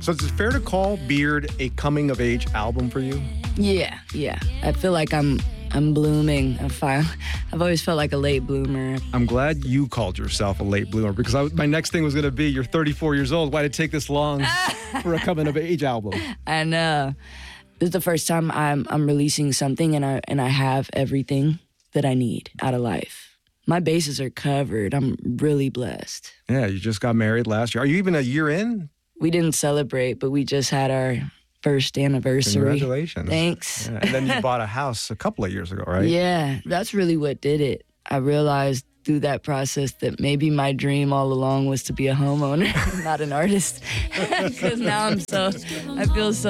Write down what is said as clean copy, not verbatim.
So is it fair to call Beard a coming-of-age album for you? Yeah. I feel like I'm blooming. I've always felt like a late bloomer. I'm glad you called yourself a late bloomer because my next thing was going to be, you're 34 years old. Why did it take this long for a coming-of-age album? I know. This is the first time I'm releasing something and I have everything that I need out of life. My bases are covered. I'm really blessed. Yeah, you just got married last year. Are you even a year in? We didn't celebrate, but we just had our first anniversary. Congratulations. Thanks. Yeah. And then you bought a house a couple of years ago, right? Yeah, that's really what did it. I realized through that process that maybe my dream all along was to be a homeowner, not an artist. Because now I feel so